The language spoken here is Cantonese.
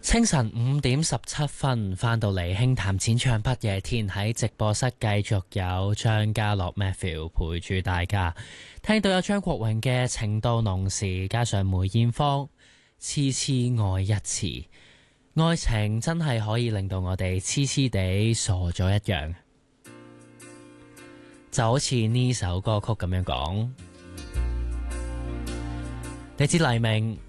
清晨5:17翻到嚟輕談淺唱不夜天，喺直播室繼續有張家樂 Matthew 陪住大家，聽到有張國榮嘅情到濃時，加上梅艷芳痴痴愛一次，愛情真係可以令到我哋痴痴地傻咗一樣，就好似呢首歌曲咁樣講。你知黎明